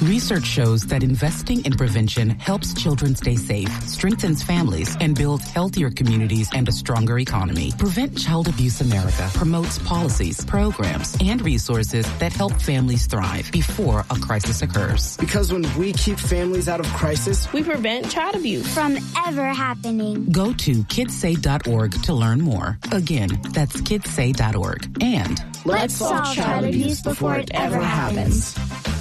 Research shows that investing in prevention helps children stay safe, strengthens families, and builds healthier communities and a stronger economy. Prevent Child Abuse America promotes policies, programs, and resources that help families thrive before a crisis occurs. Because when we keep families out of crisis, we prevent child abuse from ever happening. Go to kidssay.org to learn more. Again, that's kidssay.org. And let's solve child abuse before it ever happens.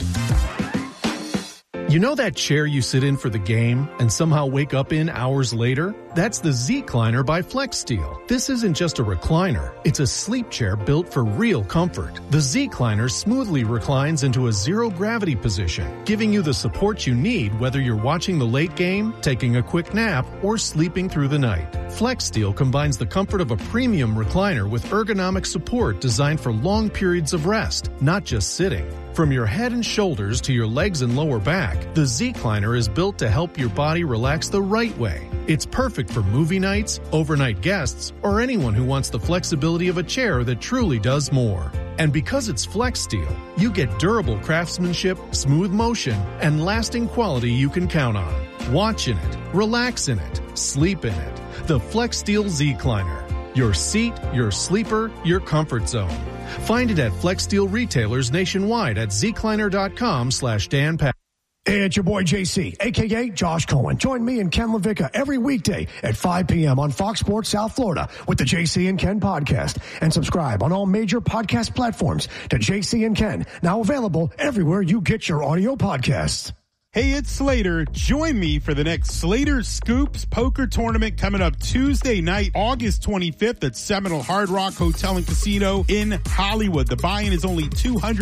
You know that chair you sit in for the game and somehow wake up in hours later? That's the Z-Cliner by FlexSteel. This isn't just a recliner. It's a sleep chair built for real comfort. The Z-Cliner smoothly reclines into a zero-gravity position, giving you the support you need whether you're watching the late game, taking a quick nap, or sleeping through the night. FlexSteel combines the comfort of a premium recliner with ergonomic support designed for long periods of rest, not just sitting. From your head and shoulders to your legs and lower back, the Z-Cliner is built to help your body relax the right way. It's perfect for movie nights, overnight guests, or anyone who wants the flexibility of a chair that truly does more. And because it's FlexSteel, you get durable craftsmanship, smooth motion, and lasting quality you can count on. Watch in it, relax in it, sleep in it. The FlexSteel Z-Cliner. Your seat, your sleeper, your comfort zone. Find it at FlexSteel retailers nationwide at zcliner.com/Dan Pat. Hey, it's your boy JC, a.k.a. Josh Cohen. Join me and Ken LaVicka every weekday at 5 p.m. on Fox Sports South Florida with the JC and Ken podcast. And subscribe on all major podcast platforms to JC and Ken, now available everywhere you get your audio podcasts. Hey, it's Slater. Join me for the next Slater Scoops Poker Tournament coming up Tuesday night, August 25th at Seminole Hard Rock Hotel and Casino in Hollywood. The buy-in is only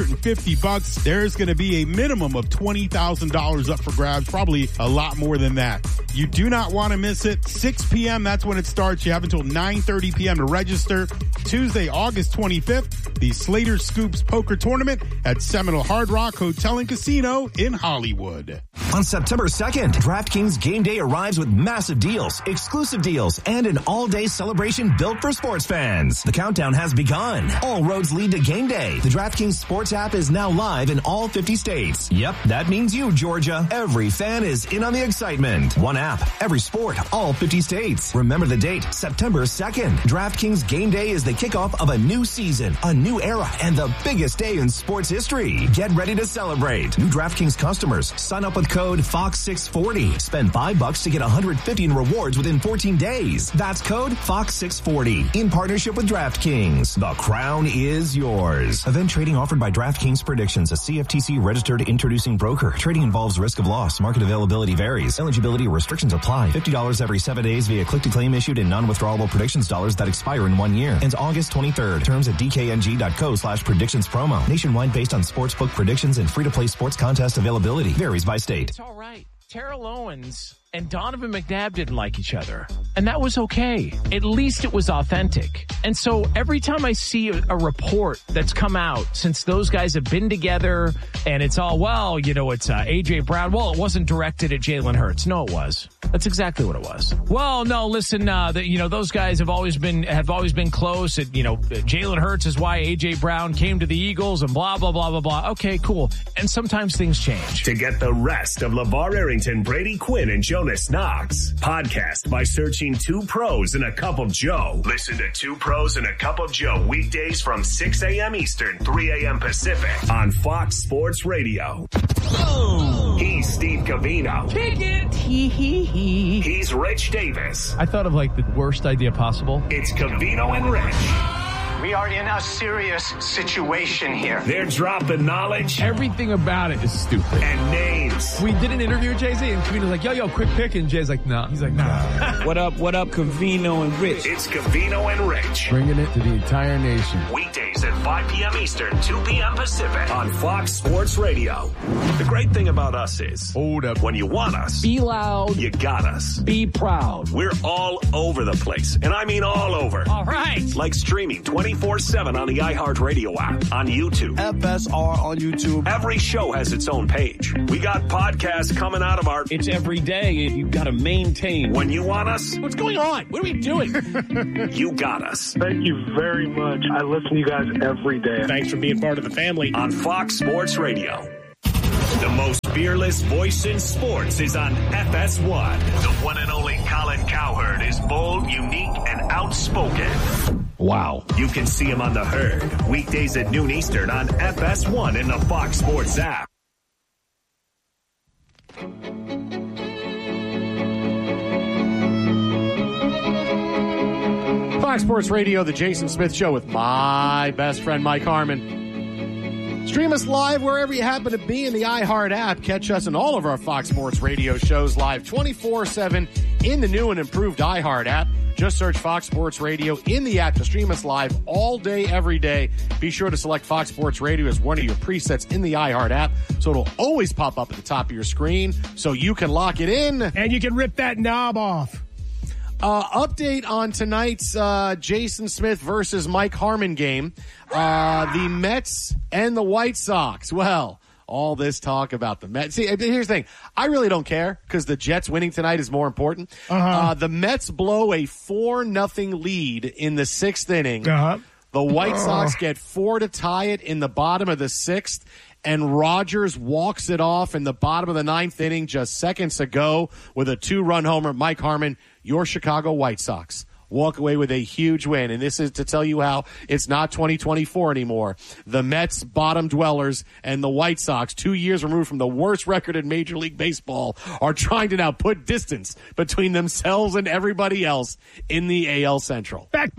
$250. There's going to be a minimum of $20,000 up for grabs, probably a lot more than that. You do not want to miss it. 6 p.m., that's when it starts. You have until 9:30 p.m. to register. Tuesday, August 25th, the Slater Scoops Poker Tournament at Seminole Hard Rock Hotel and Casino in Hollywood. On September 2nd, DraftKings Game Day arrives with massive deals, exclusive deals, and an all-day celebration built for sports fans. The countdown has begun. All roads lead to Game Day. The DraftKings Sports app is now live in all 50 states. Yep, that means you, Georgia. Every fan is in on the excitement. One app, every sport, all 50 states. Remember the date, September 2nd. DraftKings Game Day is the kickoff of a new season, a new era, and the biggest day in sports history. Get ready to celebrate. New DraftKings customers, sign up with code FOX640. Spend $5 to get $150 in rewards within 14 days. That's code FOX640 in partnership with DraftKings. The crown is yours. Event trading offered by DraftKings Predictions, a CFTC registered introducing broker. Trading involves risk of loss. Market availability varies. Eligibility restrictions apply. $50 every 7 days via click-to-claim issued in non-withdrawable predictions dollars that expire in 1 year. Ends August 23rd. Terms at dkng.co/predictions promo. Nationwide based on sportsbook predictions and free-to-play sports contest availability. Varies by state. It's all right. Terrell Owens and Donovan McNabb didn't like each other. And that was okay. At least it was authentic. And so every time I see a report that's come out since those guys have been together and it's all, well, you know, it's A.J. Brown. Well, it wasn't directed at Jalen Hurts. No, it was. That's exactly what it was. Well, no, listen, those guys have always been close. Jalen Hurts is why A.J. Brown came to the Eagles and blah, blah, blah, blah, blah. Okay, cool. And sometimes things change. To get the rest of LeVar Arrington, Brady Quinn, and Jonas Knox, podcast by searching Two Pros and a Cup of Joe. Listen to Two Pros and a Cup of Joe weekdays from 6 a.m. Eastern, 3 a.m. Pacific on Fox Sports Radio. Oh. He's Steve Covino. Kick it. He's Rich Davis. I thought of like the worst idea possible. It's Covino and Rich. We are in a serious situation here. They're dropping knowledge. Everything about it is stupid. And names. We did an interview with Jay-Z and Covino's like, yo, quick pick. And Jay's like, no. He's like, nah. What up, Covino and Rich? It's Covino and Rich. Bringing it to the entire nation. Weekdays at 5 p.m. Eastern, 2 p.m. Pacific on Fox Sports Radio. The great thing about us is, hold up. When you want us, be loud. You got us. Be proud. We're all over the place. And I mean all over. All right. Like streaming 24/7 on the iHeartRadio app, on YouTube. FSR on YouTube. Every show has its own page. We got podcasts coming out of our... It's every day, and you've got to maintain. When you want us... What's going on? What are we doing? You got us. Thank you very much. I listen to you guys every day. Thanks for being part of the family. On Fox Sports Radio. The most fearless voice in sports is on FS1. The one and only Colin Cowherd is bold, unique, and outspoken. Wow. You can see him on The Herd, weekdays at noon Eastern on FS1 in the Fox Sports app. Fox Sports Radio, the Jason Smith Show with my best friend, Mike Harmon. Stream us live wherever you happen to be in the iHeart app. Catch us in all of our Fox Sports Radio shows live 24/7 in the new and improved iHeart app. Just search Fox Sports Radio in the app to stream us live all day, every day. Be sure to select Fox Sports Radio as one of your presets in the iHeart app, so it'll always pop up at the top of your screen so you can lock it in. And you can rip that knob off. Update on tonight's Jason Smith versus Mike Harmon game. The Mets and the White Sox. Well, all this talk about the Mets. See, here's the thing. I really don't care because the Jets winning tonight is more important. The Mets blow a 4-0 lead in the 6th inning. The White Sox get 4 to tie it in the bottom of the 6th. And Rogers walks it off in the bottom of the 9th inning just seconds ago with a 2-run homer. Mike Harmon, your Chicago White Sox walk away with a huge win. And this is to tell you how it's not 2024 anymore. The Mets, bottom dwellers, and the White Sox, 2 years removed from the worst record in Major League Baseball, are trying to now put distance between themselves and everybody else in the AL Central. Back,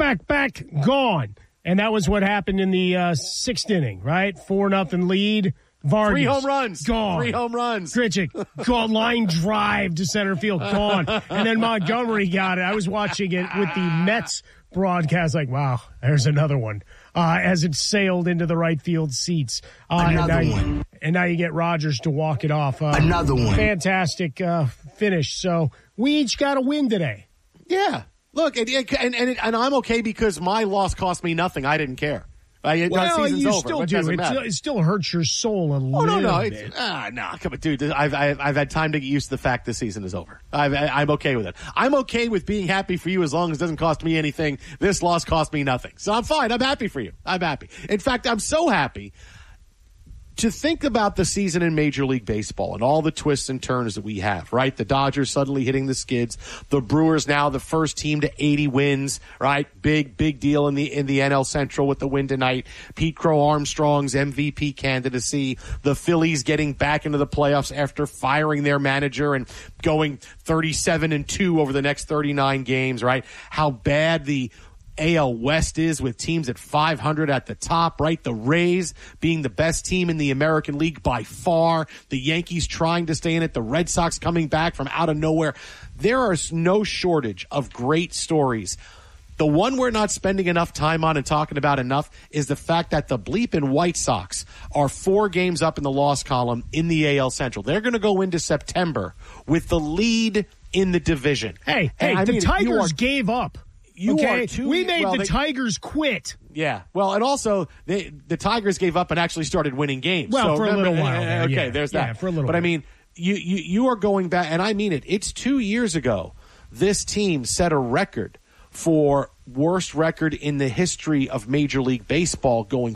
gone. And that was what happened in the 6th inning, right? 4-0 lead. Vargas, 3 home runs. Gone. 3 home runs. Grichuk, gone. Line drive to center field, gone. And then Montgomery got it. I was watching it with the Mets broadcast, like, wow, there's another one. As it sailed into the right field seats. Another one. And now you get Rogers to walk it off. Another one. Fantastic finish. So we each got a win today. Yeah. Look, and I'm okay because my loss cost me nothing. I didn't care. Well, season's you over, still do. It still hurts your soul a little bit. No, come on, dude. I've had time to get used to the fact this season is over. I'm okay with it. I'm okay with being happy for you as long as it doesn't cost me anything. This loss cost me nothing. So I'm fine. I'm happy for you. I'm happy. In fact, I'm so happy to think about the season in Major League Baseball and all the twists and turns that we have, right? The Dodgers suddenly hitting the skids. The Brewers now the first team to 80 wins, right? Big deal in the NL Central with the win tonight. Pete Crow Armstrong's MVP candidacy. The Phillies getting back into the playoffs after firing their manager and going 37-2 over the next 39 games, right? How bad the AL West is with teams at 500 at the top, right? The Rays being the best team in the American League by far. The Yankees trying to stay in it. The Red Sox coming back from out of nowhere. There is no shortage of great stories. The one we're not spending enough time on and talking about enough is the fact that the bleeping White Sox are 4 games up in the loss column in the AL Central. They're going to go into September with the lead in the division. Hey, the Tigers gave up. We made the Tigers quit. Yeah. Well, and also the Tigers gave up and actually started winning games. Well, for a little while. Okay, there's that. Yeah, for a little while. But I mean, you are going back, and I mean it. It's 2 years ago. This team set a record for worst record in the history of Major League Baseball, going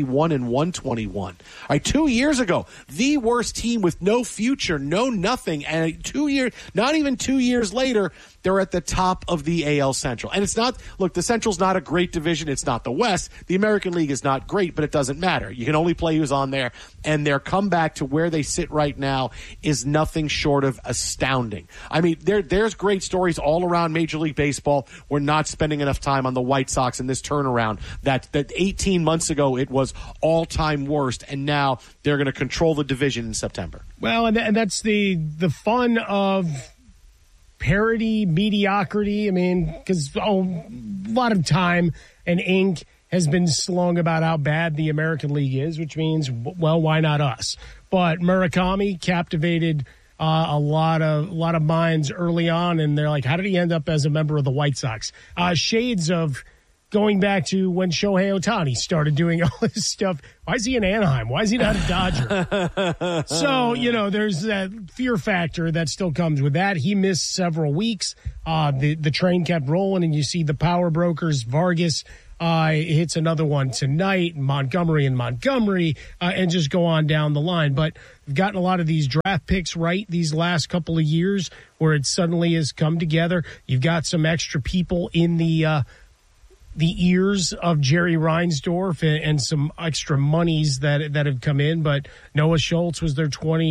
41-121. All right, 2 years ago, the worst team with no future, no nothing, and not even 2 years later, they're at the top of the AL Central. And it's not, look, the Central's not a great division. It's not the West. The American League is not great, but it doesn't matter. You can only play who's on there. And their comeback to where they sit right now is nothing short of astounding. I mean, there's great stories all around Major League Baseball. We're not spending enough time on the White Sox in this turnaround. That 18 months ago, it was all-time worst, and now they're going to control the division in September. Well, and that's the fun of parody, mediocrity. I mean, because a lot of time and ink has been slung about how bad the American League is, which means, well, why not us? But Murakami captivated a lot of minds early on, and they're like, how did he end up as a member of the White Sox? Shades of going back to when Shohei Ohtani started doing all this stuff. Why is he in Anaheim? Why is he not a Dodger? So, there's that fear factor that still comes with that. He missed several weeks. The train kept rolling, and you see the power brokers, Vargas hits another one tonight, Montgomery, and just go on down the line. But we've gotten a lot of these draft picks right these last couple of years where it suddenly has come together. You've got some extra people in the ears of Jerry Reinsdorf and some extra monies that have come in. But Noah Schultz was their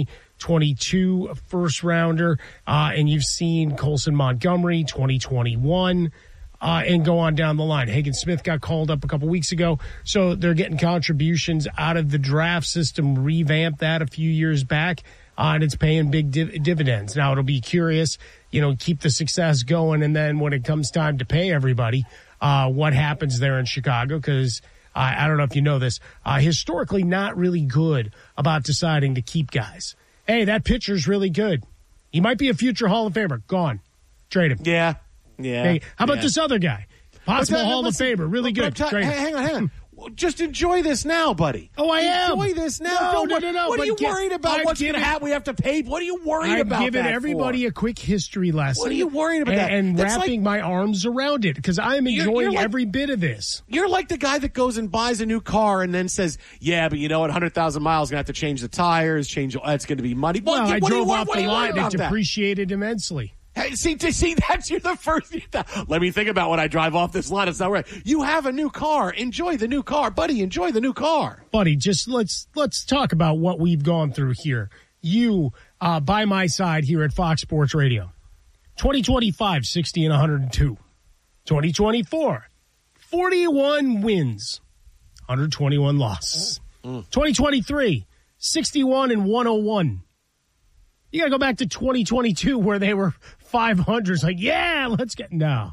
2022 first rounder, and you've seen Colson Montgomery, 2021. And go on down the line. Hagen Smith got called up a couple weeks ago, so they're getting contributions out of the draft system, revamped that a few years back, and it's paying big dividends. Now, it'll be curious, keep the success going, and then when it comes time to pay everybody, what happens there in Chicago, because I don't know if you know this, historically not really good about deciding to keep guys. Hey, that pitcher's really good. He might be a future Hall of Famer. Gone. Trade him. Yeah. Hey, how about this other guy? Possible Hall of Famer, really good. Hang on. Just enjoy this now, buddy. Oh, I am. Enjoy this now. No. What are you worried about? What's going to happen? We have to pay. What are you worried about? I've given everybody a quick history lesson. What are you worried about? And wrapping my arms around it, because I'm enjoying every bit of this. You're like the guy that goes and buys a new car and then says, yeah, but you know what, 100,000 miles, going to have to change the tires, it's going to be money. Well, I drove off the lot and it depreciated immensely. Hey, see, you're the first. Let me think about when I drive off this lot. It's not right. You have a new car. Enjoy the new car, buddy. Enjoy the new car, buddy. Just let's talk about what we've gone through here. You by my side here at Fox Sports Radio. 2025, 60 and 102. 2024, 41 wins, 121 losses. 2023, 61 and 101. You got to go back to 2022 where they were 500. It's like, yeah, let's get... No.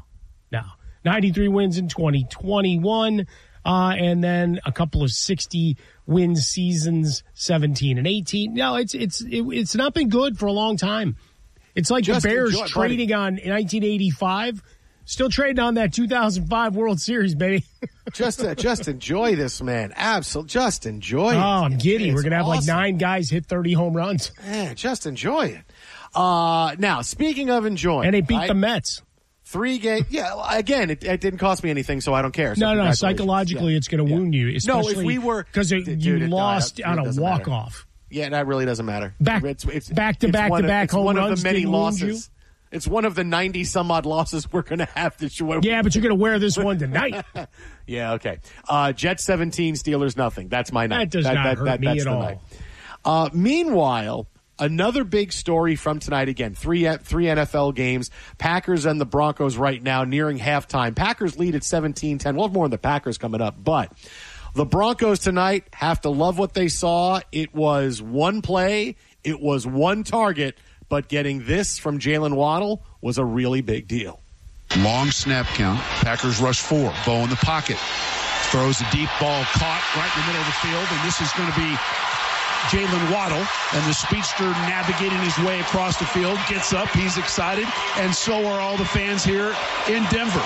93 wins in 2021, and then a couple of 60-win seasons, 17 and 18. No, it's not been good for a long time. It's like the Bears trading on 1985, still trading on that 2005 World Series, baby. Just enjoy this, man. Absolutely. Just enjoy it. Oh, I'm giddy. We're going to have awesome. 9 guys hit 30 home runs. Yeah, just enjoy it. Now, speaking of enjoying. And they beat the Mets. 3 games. Yeah, again, it didn't cost me anything, so I don't care. So no, psychologically it's going to wound you. Especially if we were. Because you lost on a walk-off. Yeah, that really doesn't matter. It's back-to-back home runs. One of the many losses. It's one of the 90-some-odd losses we're going to have this year. Yeah, but you're going to wear this one tonight. Yeah, okay. Jets 17, Steelers nothing. That's my night. That does not hurt me at all. Meanwhile, another big story from tonight. Again, three NFL games. Packers and the Broncos right now nearing halftime. Packers lead at 17-10. We'll have more on the Packers coming up. But the Broncos tonight have to love what they saw. It was one play. It was one target. But getting this from Jalen Waddle was a really big deal. Long snap count. Packers rush 4. Bo in the pocket. Throws a deep ball caught right in the middle of the field. And this is going to be Jalen Waddle. And the speedster navigating his way across the field. Gets up. He's excited. And so are all the fans here in Denver.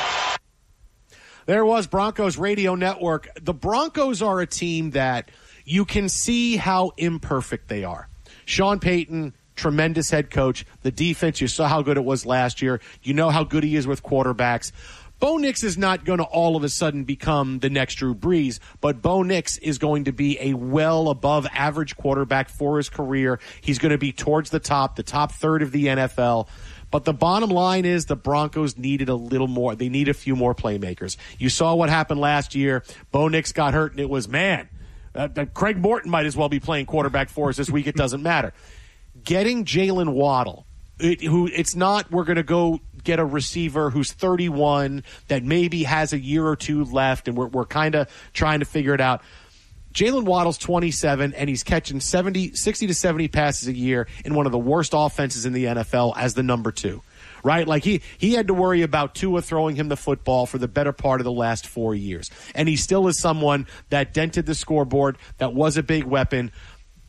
There was Broncos Radio Network. The Broncos are a team that you can see how imperfect they are. Sean Payton, tremendous head coach. The defense, you saw how good it was last year. You know how good he is with quarterbacks. Bo Nix is not going to all of a sudden become the next Drew Brees, but Bo Nix is going to be a well above average quarterback for his career. He's going to be towards the top third of the NFL. But the bottom line is the Broncos needed a little more. They need a few more playmakers. You saw what happened last year. Bo Nix got hurt, and it was, Craig Morton might as well be playing quarterback for us this week. It doesn't matter. Getting Jalen Waddle, it's not we're going to go get a receiver who's 31 that maybe has a year or two left, and we're kind of trying to figure it out. Jalen Waddle's 27, and he's catching 60 to 70 passes a year in one of the worst offenses in the NFL as the number 2. Right? Like he had to worry about Tua throwing him the football for the better part of the last 4 years. And he still is someone that dented the scoreboard, that was a big weapon.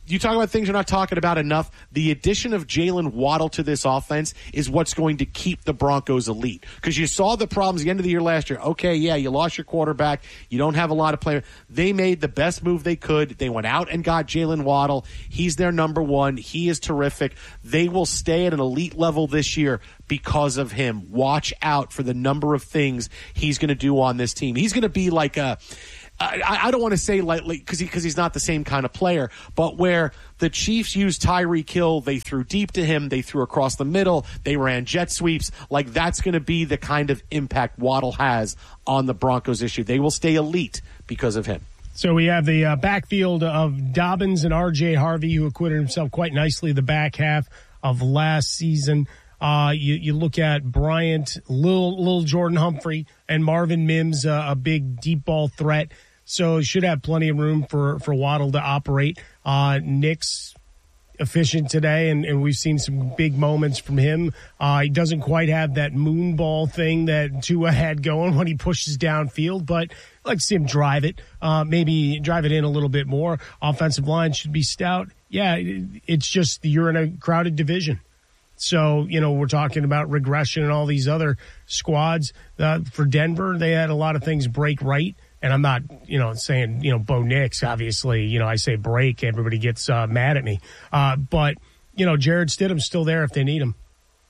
you talk about things you're not talking about enough. The addition of Jalen Waddle to this offense is what's going to keep the Broncos elite. Because you saw the problems at the end of the year last year. Okay, yeah, you lost your quarterback. You don't have a lot of players. They made the best move they could. They went out and got Jalen Waddle. He's their number one. He is terrific. They will stay at an elite level this year because of him. Watch out for the number of things he's going to do on this team. He's going to be like a... I don't want to say lightly because he's not the same kind of player, but where the Chiefs used Tyreek Hill, they threw deep to him, they threw across the middle, they ran jet sweeps. Like, that's going to be the kind of impact Waddle has on the Broncos issue. They will stay elite because of him. So we have the backfield of Dobbins and R.J. Harvey, who acquitted himself quite nicely the back half of last season. You look at Bryant, Lil Jordan Humphrey, and Marvin Mims, a big deep ball threat. So should have plenty of room for Waddle to operate. Nick's efficient today, and we've seen some big moments from him. He doesn't quite have that moon ball thing that Tua had going when he pushes downfield, but I like to see him drive it, maybe drive it in a little bit more. Offensive line should be stout. Yeah, it's just you're in a crowded division. So, we're talking about regression and all these other squads. For Denver, they had a lot of things break right. And I'm not, saying, Bo Nix, obviously, I say break, everybody gets mad at me. But, Jared Stidham's still there if they need him.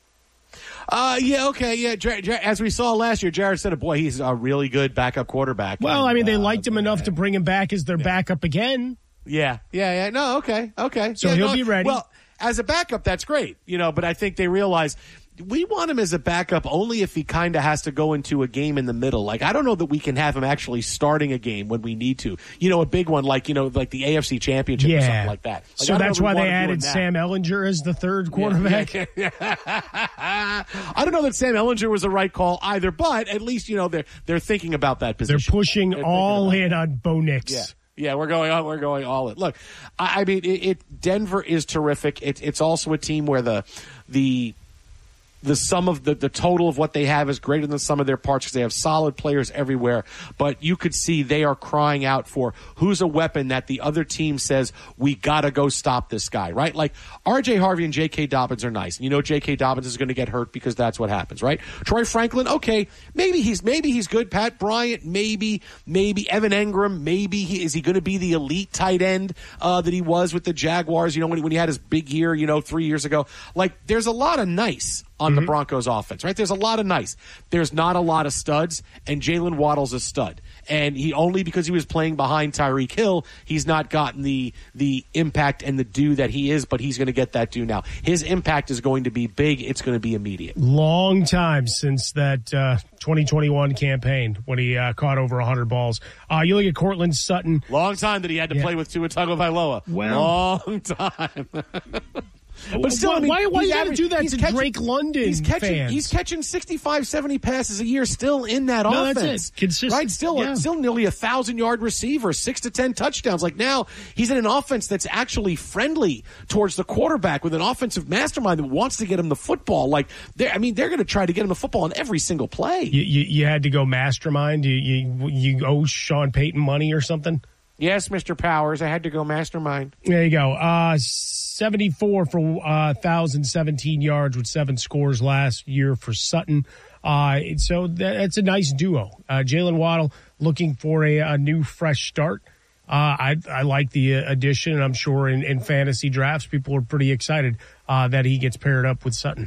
Yeah, okay, yeah. As we saw last year, Jared Stidham, boy, he's a really good backup quarterback. Well, they liked him enough to bring him back as their backup again. Yeah. No, okay. So he'll be ready. Well, as a backup, that's great, but I think they realize we want him as a backup only if he kind of has to go into a game in the middle. Like, I don't know that we can have him actually starting a game when we need to. A big one like the AFC Championship or something like that. Like, so that's why they added Sam Ehlinger as the third quarterback? Yeah. I don't know that Sam Ehlinger was the right call either, but at least, they're thinking about that position. They're pushing all in on Bo Nix. Yeah, we're going all in. Look, Denver is terrific. It's also a team where the sum of the total of what they have is greater than the sum of their parts because they have solid players everywhere. But you could see they are crying out for who's a weapon that the other team says, we got to go stop this guy, right? Like R.J. Harvey and J.K. Dobbins are nice. And J.K. Dobbins is going to get hurt because that's what happens, right? Troy Franklin, okay, maybe he's good. Pat Bryant, maybe Evan Engram, is he going to be the elite tight end that he was with the Jaguars, when he had his big year, 3 years ago. Like, there's a lot of nice on the Broncos offense, right? There's a lot of nice. There's not a lot of studs, and Jalen Waddle's a stud. And he only because he was playing behind Tyreek Hill, he's not gotten the impact and the due that he is, but he's going to get that due now. His impact is going to be big. It's going to be immediate. Long time since that 2021 campaign when he caught over 100 balls. You look at Cortland Sutton. Long time that he had to play with Tua Tagovailoa. Well, long time. But still, why you got to do that to Drake London fans? He's catching 65, 70 passes a year still in that offense. That's it. Consistent. Right? Still nearly 1,000-yard receiver, 6 to 10 touchdowns. Like now, he's in an offense that's actually friendly towards the quarterback with an offensive mastermind that wants to get him the football. Like, they're going to try to get him the football on every single play. You had to go mastermind? You owe Sean Payton money or something? Yes, Mr. Powers, I had to go mastermind. There you go. 74 for 1,017 yards with 7 scores last year for Sutton. So that's a nice duo. Jalen Waddle looking for a new, fresh start. I like the addition, and I'm sure in fantasy drafts, people are pretty excited that he gets paired up with Sutton.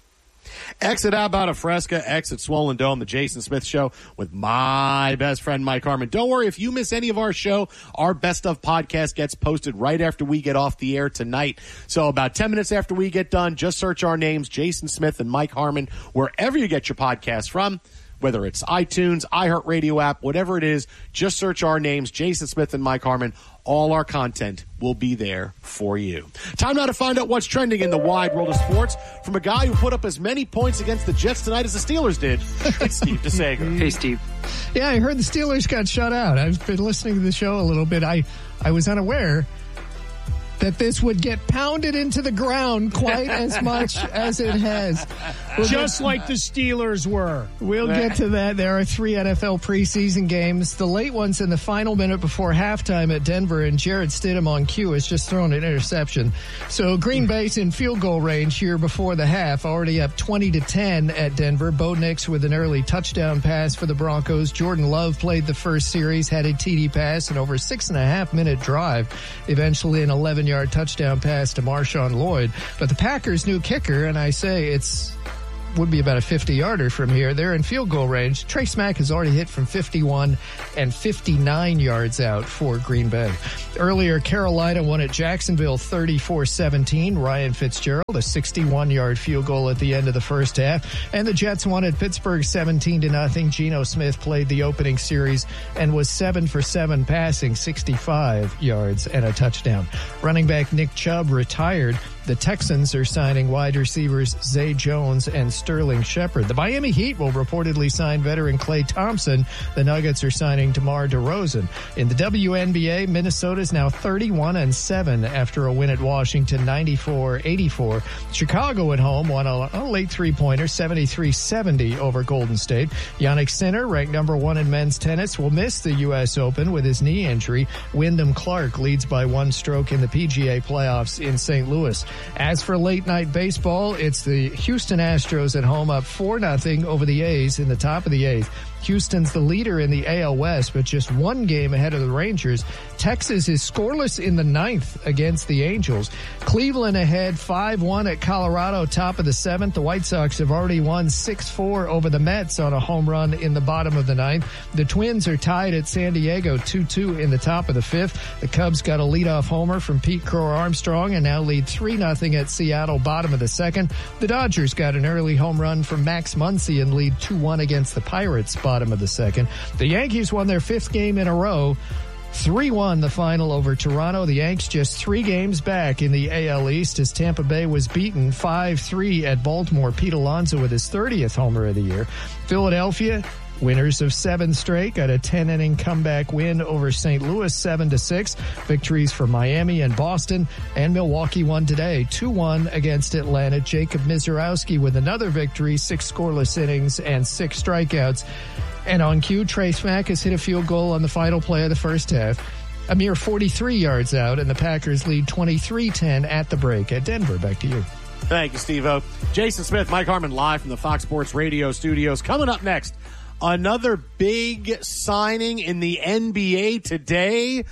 Exit Abba Fresca, exit Swollen Dome, the Jason Smith Show with my best friend, Mike Harmon. Don't worry, if you miss any of our show, our Best of podcast gets posted right after we get off the air tonight. So about 10 minutes after we get done, just search our names, Jason Smith and Mike Harmon, wherever you get your podcast from. Whether it's iTunes, iHeartRadio app, whatever it is, just search our names, Jason Smith and Mike Harmon. All our content will be there for you. Time now to find out what's trending in the wide world of sports from a guy who put up as many points against the Jets tonight as the Steelers did. It's Steve DeSager. Hey, Steve. Yeah, I heard the Steelers got shut out. I've been listening to the show a little bit. I was unaware that this would get pounded into the ground quite as much as it has. Just like the Steelers were. We'll get to that. There are 3 NFL preseason games. The late ones in the final minute before halftime at Denver, and Jarrett Stidham on cue has just thrown an interception. So Green Bay's in field goal range here before the half, already up 20-10 at Denver. Bo Nix with an early touchdown pass for the Broncos. Jordan Love played the first series, had a TD pass, and over a 6.5-minute drive, eventually an 11-yard touchdown pass to Marshawn Lloyd. But the Packers' new kicker, and I say would be about a 50-yarder from here. They're in field goal range. Trey Smack has already hit from 51 and 59 yards out for Green Bay. Earlier, Carolina won at Jacksonville 34-17. Ryan Fitzgerald, a 61-yard field goal at the end of the first half. And the Jets won at Pittsburgh 17-0. Geno Smith played the opening series and was 7 for 7 passing, 65 yards and a touchdown. Running back Nick Chubb retired. The Texans are signing wide receivers Zay Jones and Sterling Shepard. The Miami Heat will reportedly sign veteran Klay Thompson. The Nuggets are signing DeMar DeRozan. In the WNBA, Minnesota is now 31-7 after a win at Washington, 94-84. Chicago at home won a late three-pointer, 73-70 over Golden State. Yannick Sinner, ranked number 1 in men's tennis, will miss the U.S. Open with his knee injury. Wyndham Clark leads by 1 stroke in the PGA playoffs in St. Louis. As for late night baseball, it's the Houston Astros at home up 4-0 over the A's in the top of the 8th. Houston's the leader in the AL West, but just 1 game ahead of the Rangers. Texas is scoreless in the 9th against the Angels. Cleveland ahead 5-1 at Colorado, top of the 7th. The White Sox have already won 6-4 over the Mets on a home run in the bottom of the 9th. The Twins are tied at San Diego 2-2 in the top of the 5th. The Cubs got a leadoff homer from Pete Crow Armstrong and now lead 3-0 at Seattle, bottom of the 2nd. The Dodgers got an early home run from Max Muncy and lead 2-1 against the Pirates, bottom of the 2nd. The Yankees won their 5th game in a row. 3-1 the final over Toronto. The Yanks just 3 games back in the AL East as Tampa Bay was beaten 5-3 at Baltimore. Pete Alonso with his 30th homer of the year. Philadelphia, winners of 7 straight, got a 10-inning comeback win over St. Louis, 7-6. Victories for Miami and Boston, and Milwaukee won today, 2-1 against Atlanta. Jacob Mizorowski with another victory, 6 scoreless innings and 6 strikeouts. And on cue, Trey Smack has hit a field goal on the final play of the first half. A mere 43 yards out, and the Packers lead 23-10 at the break. At Denver, back to you. Thank you, Steve-O. Jason Smith, Mike Harmon, live from the Fox Sports Radio studios. Coming up next, another big signing in the NBA today,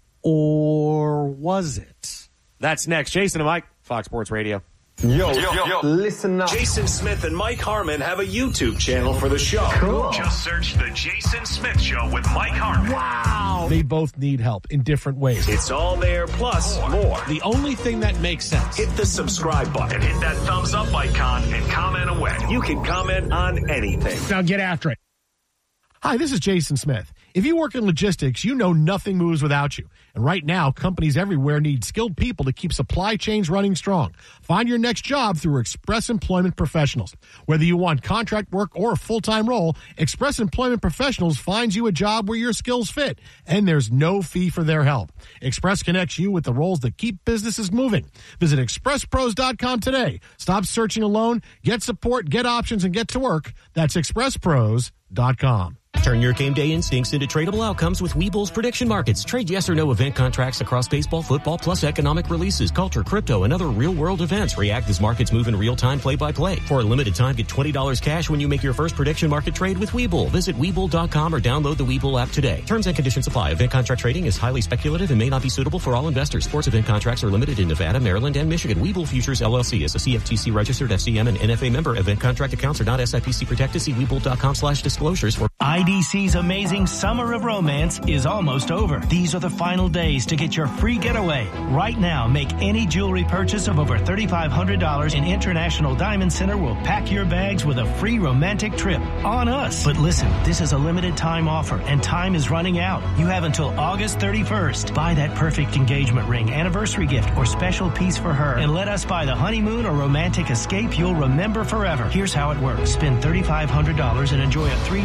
or was it? That's next. Jason and Mike, Fox Sports Radio. Yo, listen up. Jason Smith and Mike Harmon have a YouTube channel for the show. Cool. Just search The Jason Smith Show with Mike Harmon. Wow. They both need help in different ways. It's all there, plus more. The only thing that makes sense. Hit the subscribe button, hit that thumbs up icon, and comment away. You can comment on anything. Now get after it. Hi, this is Jason Smith. If you work in logistics, you know nothing moves without you. And right now, companies everywhere need skilled people to keep supply chains running strong. Find your next job through Express Employment Professionals. Whether you want contract work or a full-time role, Express Employment Professionals finds you a job where your skills fit, and there's no fee for their help. Express connects you with the roles that keep businesses moving. Visit expresspros.com today. Stop searching alone, get support, get options, and get to work. That's expresspros.com. Turn your game day instincts into tradable outcomes with Webull's prediction markets. Trade yes or no event contracts across baseball, football, plus economic releases, culture, crypto, and other real-world events. React as markets move in real time, play-by-play. For a limited time, get $20 cash when you make your first prediction market trade with Webull. Visit Webull.com or download the Webull app today. Terms and conditions apply. Event contract trading is highly speculative and may not be suitable for all investors. Sports event contracts are limited in Nevada, Maryland, and Michigan. Webull Futures, LLC is a CFTC registered FCM and NFA member. Event contract accounts are not SIPC protected. See Webull.com/disclosures for IDC's amazing Summer of Romance is almost over. These are the final days to get your free getaway. Right now, make any jewelry purchase of over $3,500 and International Diamond Center will pack your bags with a free romantic trip on us. But listen, this is a limited time offer and time is running out. You have until August 31st. Buy that perfect engagement ring, anniversary gift, or special piece for her and let us buy the honeymoon or romantic escape you'll remember forever. Here's how it works. Spend $3,500 and enjoy a 3-day, 2-night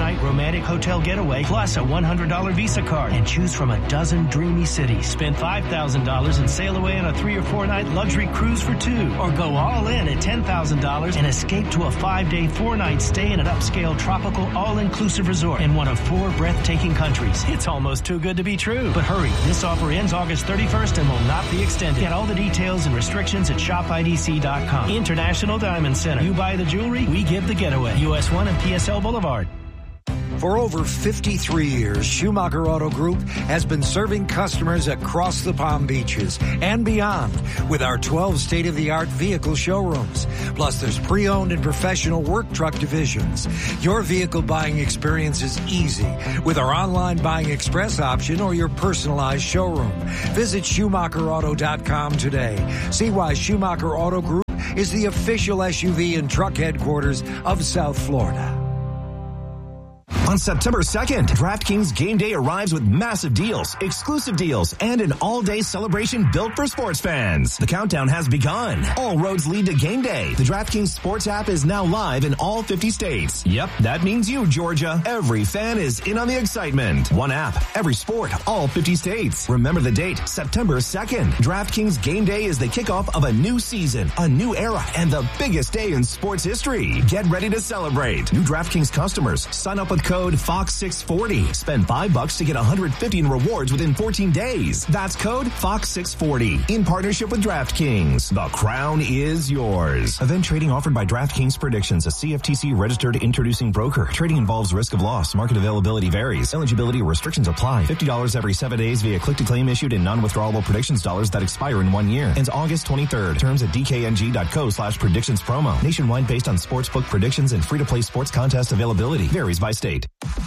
4-night romantic hotel getaway plus a $100 Visa card. And choose from a dozen dreamy cities. Spend $5,000 and sail away on a 3 or 4 night luxury cruise for 2. Or go all in at $10,000 and escape to a 5-day, 4-night stay in an upscale tropical all-inclusive resort in one of 4 breathtaking countries. It's almost too good to be true. But hurry, this offer ends August 31st and will not be extended. Get all the details and restrictions at shopidc.com. International Diamond Center. You buy the jewelry, we give the getaway. US 1 and PSL Boulevard. For over 53 years, Schumacher Auto Group has been serving customers across the Palm Beaches and beyond with our 12 state-of-the-art vehicle showrooms. Plus, there's pre-owned and professional work truck divisions. Your vehicle buying experience is easy with our online buying express option or your personalized showroom. Visit SchumacherAuto.com today. See why Schumacher Auto Group is the official SUV and truck headquarters of South Florida. On September 2nd, DraftKings Game Day arrives with massive deals, exclusive deals, and an all-day celebration built for sports fans. The countdown has begun. All roads lead to Game Day. The DraftKings Sports app is now live in all 50 states. Yep, that means you, Georgia. Every fan is in on the excitement. One app, every sport, all 50 states. Remember the date, September 2nd. DraftKings Game Day is the kickoff of a new season, a new era, and the biggest day in sports history. Get ready to celebrate. New DraftKings customers, sign up with code FOX640. Spend $5 to get $150 in rewards within 14 days. That's code FOX640 in partnership with DraftKings. The crown is yours. Event trading offered by DraftKings Predictions, a CFTC registered introducing broker. Trading involves risk of loss. Market availability varies. Eligibility restrictions apply. $50 every 7 days via click-to-claim issued in non-withdrawable predictions dollars that expire in 1 year. Ends August 23rd. Terms at dkng.co/predictions promo. Nationwide based on sportsbook predictions and free-to-play sports contest availability. Varies by state.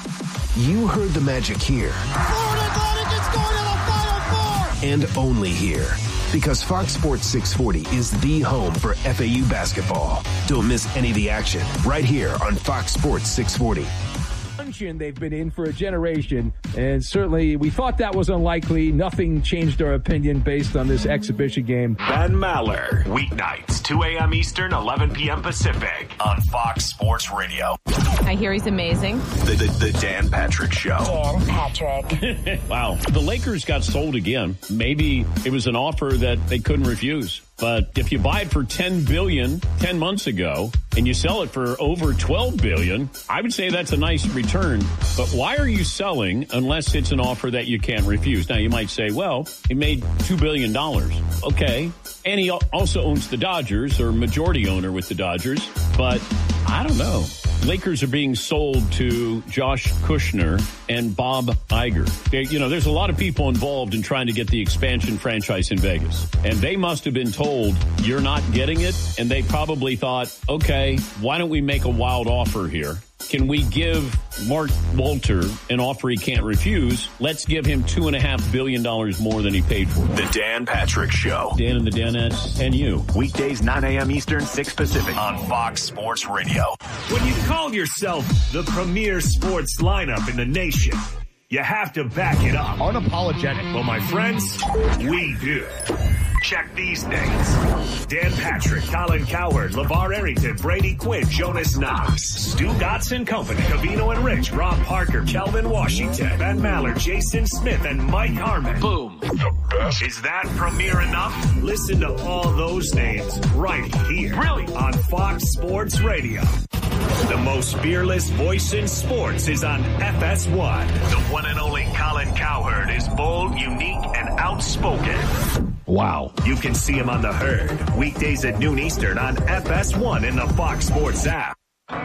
You heard the magic here. Florida Atlantic is going to the Final Four! And only here. Because Fox Sports 640 is the home for FAU basketball. Don't miss any of the action right here on Fox Sports 640. They've been in for a generation, and certainly we thought that was unlikely. Nothing changed our opinion based on this exhibition game. Ben Maller, weeknights, 2 a.m. Eastern, 11 p.m. Pacific on Fox Sports Radio. I hear he's amazing. The Dan Patrick Show. Dan Patrick. Wow. The Lakers got sold again. Maybe it was an offer that they couldn't refuse. But if you buy it for $10 billion 10 months ago and you sell it for over $12 billion, I would say that's a nice return. But why are you selling unless it's an offer that you can't refuse? Now, you might say, well, he made $2 billion. Okay. And he also owns the Dodgers, or majority owner with the Dodgers. But I don't know. Lakers are being sold to Josh Kushner and Bob Iger. There's a lot of people involved in trying to get the expansion franchise in Vegas. And they must have been told, you're not getting it. And they probably thought, okay, why don't we make a wild offer here? Can we give Mark Walter an offer he can't refuse? Let's give him $2.5 billion more than he paid for. The Dan Patrick Show. Dan and the Danettes and you. Weekdays, 9 a.m. Eastern, 6 Pacific on Fox Sports Radio. When you call yourself the premier sports lineup in the nation, you have to back it up. Unapologetic. Well, my friends, we do. Check these names. Dan Patrick, Colin Cowherd, LeVar Arrington, Brady Quinn, Jonas Knox, Stu Gotson Company, Covino and Rich, Rob Parker, Kelvin Washington, Ben Maller, Jason Smith, and Mike Harmon. Boom. The best. Is that premier enough? Listen to all those names right here. Really? On Fox Sports Radio. The most fearless voice in sports is on FS1. The one and only Colin Cowherd is bold, unique, and outspoken. Wow. You can see him on The Herd, weekdays at noon Eastern on FS1 in the Fox Sports app. I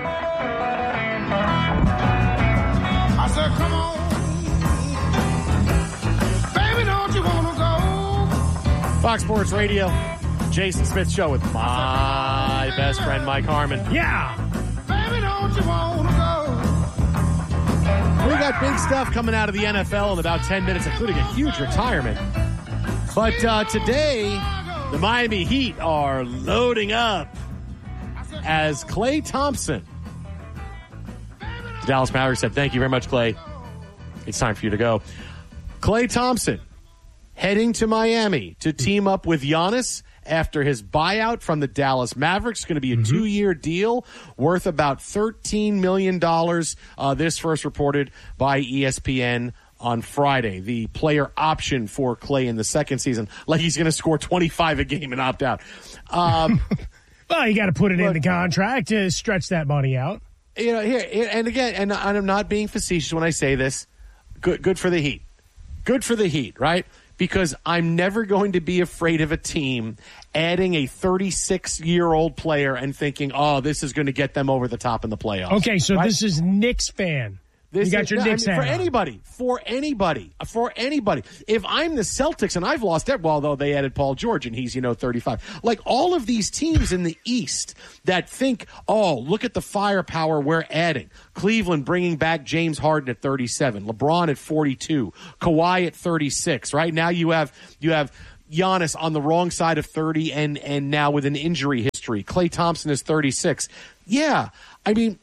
said, come on. Baby, don't you want to go? Fox Sports Radio, Jason Smith Show with my best friend, Mike Harmon. Yeah. Baby, don't you want to go? We got big stuff coming out of the NFL in about 10 minutes, including a huge retirement. But today, the Miami Heat are loading up as Klay Thompson. The Dallas Mavericks said, thank you very much, Klay. It's time for you to go. Klay Thompson heading to Miami to team up with Giannis after his buyout from the Dallas Mavericks. It's going to be a 2-year deal worth about $13 million. This first reported by ESPN on Friday. The player option for Klay in the second season, like he's going to score 25 a game and opt out. Well, you got to put it in the contract to stretch that money out. You know, here and again, and I'm not being facetious when I say this. Good for the Heat. Good for the Heat, right? Because I'm never going to be afraid of a team adding a 36-year-old player and thinking, oh, this is going to get them over the top in the playoffs. Okay, so right? This is Knicks fan. You got your Knicks hat for anybody. If I'm the Celtics and I've lost that, well, though they added Paul George and he's 35. Like all of these teams in the East that think, oh, look at the firepower we're adding. Cleveland bringing back James Harden at 37, LeBron at 42, Kawhi at 36. Right now you have Giannis on the wrong side of 30 and now with an injury history. Klay Thompson is 36. Yeah, I mean.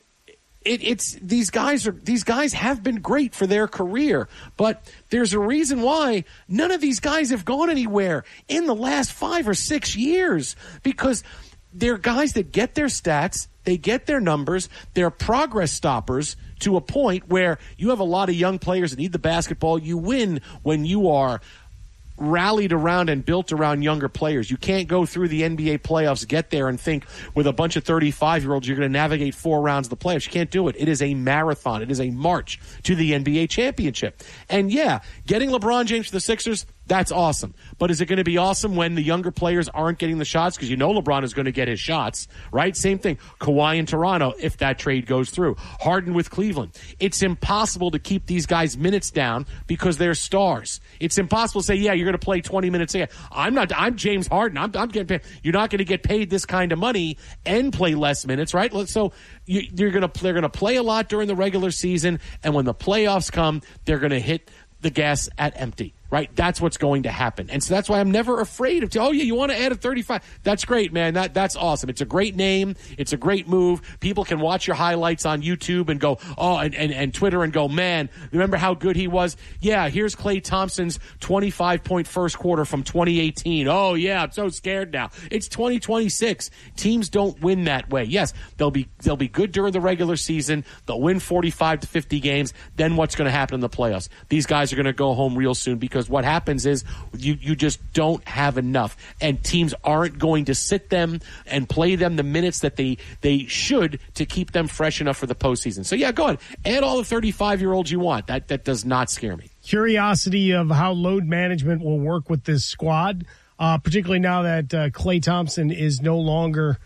It's these guys have been great for their career, but there's a reason why none of these guys have gone anywhere in the last 5 or 6 years, because they're guys that get their stats, they get their numbers, they're progress stoppers to a point where you have a lot of young players that need the basketball. You win when you are rallied around and built around younger players. You can't go through the NBA playoffs, get there, and think with a bunch of 35-year-olds you're going to navigate 4 rounds of the playoffs. You can't do it. It is a marathon. It is a march to the NBA championship. And yeah, getting LeBron James to the Sixers, that's awesome. But is it going to be awesome when the younger players aren't getting the shots? Because LeBron is going to get his shots, right? Same thing. Kawhi in Toronto, if that trade goes through. Harden with Cleveland. It's impossible to keep these guys' minutes down because they're stars. It's impossible to say, yeah, you're going to play 20 minutes a game. I'm James Harden. I'm getting paid. You're not going to get paid this kind of money and play less minutes, right? So they're going to play a lot during the regular season, and when the playoffs come, they're going to hit the gas at empty. Right? That's what's going to happen. And so that's why I'm never afraid of, oh, yeah, you want to add a 35. That's great, man. That's awesome. It's a great name. It's a great move. People can watch your highlights on YouTube and go, oh, and Twitter and go, man, remember how good he was? Yeah, here's Klay Thompson's 25-point first quarter from 2018. Oh, yeah, I'm so scared now. It's 2026. Teams don't win that way. Yes, they'll be good during the regular season. They'll win 45 to 50 games. Then what's going to happen in the playoffs? These guys are going to go home real soon because what happens is you just don't have enough, and teams aren't going to sit them and play them the minutes that they should to keep them fresh enough for the postseason. So yeah, go ahead. Add all the 35-year-olds you want. That does not scare me. Curiosity of how load management will work with this squad, particularly now that Klay Thompson is no longer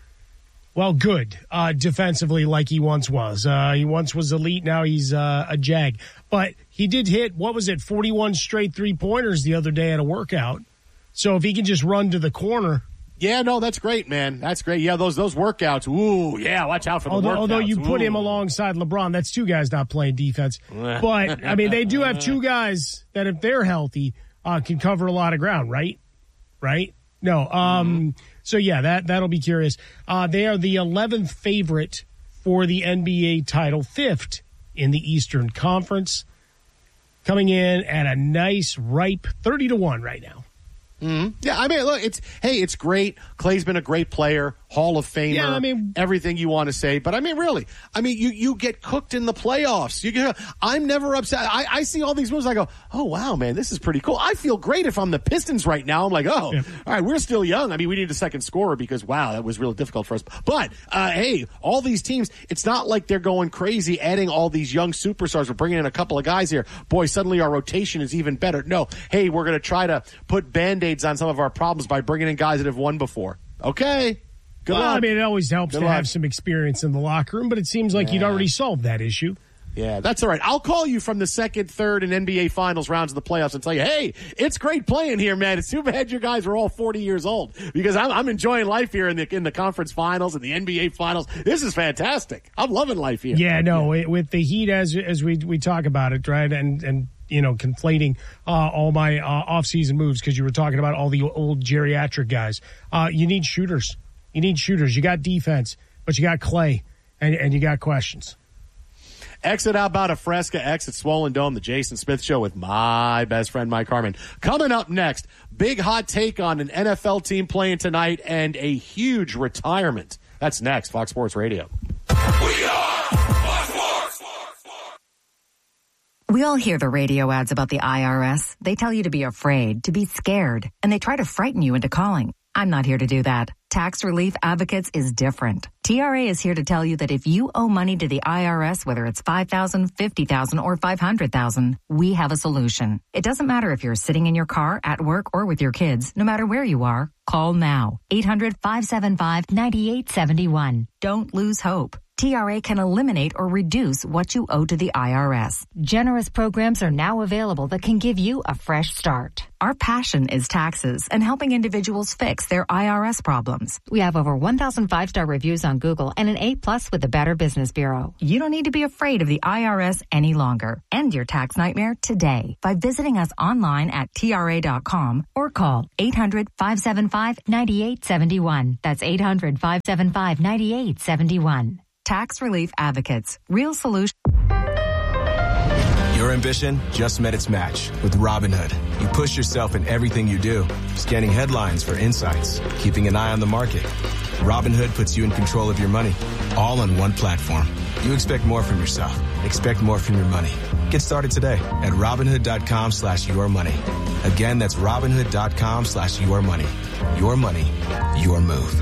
good defensively like he once was. He once was elite. Now he's a jag. But he did hit, 41 straight three-pointers the other day at a workout. So if he can just run to the corner. Yeah, no, that's great, man. That's great. Yeah, those workouts. Ooh, yeah, watch out for the workouts. Although you put him alongside LeBron, that's 2 guys not playing defense. But, I mean, they do have 2 guys that, if they're healthy, can cover a lot of ground, right? Right? No. So, yeah, that'll be curious. They are the 11th favorite for the NBA title, 5th in the Eastern Conference, coming in at a nice, ripe 30-1 right now. Mm-hmm. Yeah, I mean, look, it's great. Klay's been a great player, Hall of Famer, yeah, I mean, everything you want to say. But, I mean, really, you get cooked in the playoffs. I'm never upset. I see all these moves. I go, oh, wow, man, this is pretty cool. I feel great if I'm the Pistons right now. I'm like, oh, yeah. All right, we're still young. I mean, we need a second scorer because, wow, that was really difficult for us. But, hey, all these teams, it's not like they're going crazy adding all these young superstars. We're bringing in a couple of guys here. Boy, suddenly our rotation is even better. No, hey, we're going to try to put Band-Aids on some of our problems by bringing in guys that have won before. Okay. Good luck. I mean, it always helps to have some experience in the locker room, but it seems like you'd already solved that issue. Yeah, that's all right. I'll call you from the second, third, and NBA Finals rounds of the playoffs and tell you, hey, it's great playing here, man. It's too bad you guys are all 40 years old because I'm enjoying life here in the conference finals and the NBA Finals. This is fantastic. I'm loving life here. Yeah, no, with the Heat as we talk about it, right, and conflating all my off-season moves because you were talking about all the old geriatric guys. You need shooters. You got defense, but you got Klay, and you got questions. Exit Out a Fresca, exit Swollen Dome, the Jason Smith Show with my best friend, Mike Harmon. Coming up next, big hot take on an NFL team playing tonight and a huge retirement. That's next, Fox Sports Radio. We all hear the radio ads about the IRS. They tell you to be afraid, to be scared, and they try to frighten you into calling. I'm not here to do that. Tax Relief Advocates is different. TRA is here to tell you that if you owe money to the IRS, whether it's $5,000, $50,000, or $500,000, we have a solution. It doesn't matter if you're sitting in your car, at work, or with your kids. No matter where you are, call now. 800-575-9871. Don't lose hope. TRA can eliminate or reduce what you owe to the IRS. Generous programs are now available that can give you a fresh start. Our passion is taxes and helping individuals fix their IRS problems. We have over 1,000 5-star reviews on Google and an A+ with the Better Business Bureau. You don't need to be afraid of the IRS any longer. End your tax nightmare today by visiting us online at TRA.com or call 800-575-9871. That's 800-575-9871. Tax Relief Advocates. Real solution. Your ambition just met its match with Robinhood. You push yourself in everything you do, scanning headlines for insights, keeping an eye on the market. Robinhood puts you in control of your money, all on one platform. You expect more from yourself. Expect more from your money. Get started today at Robinhood.com/yourmoney. Again, that's Robinhood.com/yourmoney. Your money, your move.